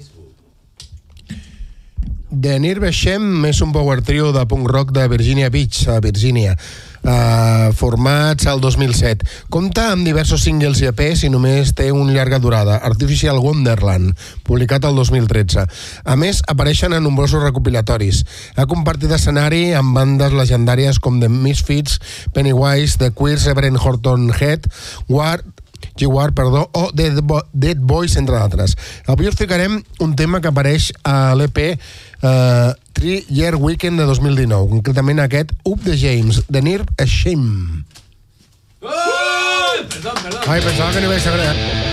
The Nerve Shem és un power trio de punk rock de Virginia Beach, a Virgínia, formats al 2007. Compta amb diversos singles i EPs i només té una llarga durada, Artificial Wonderland, publicat el 2013. A més, apareixen en nombrosos recopilatoris. Ha compartit escenari amb bandes legendàries com The Misfits, Pennywise, The Queers, Reverend Horton Head, G-War, o Dead Boys, entre d'altres. Avui us ficarem un tema que apareix a l'EP 3-Year Weekend de 2019, concretament aquest Up the James, The Nerve Shame. Perdó. Ai, pensava que no hi vaig saber.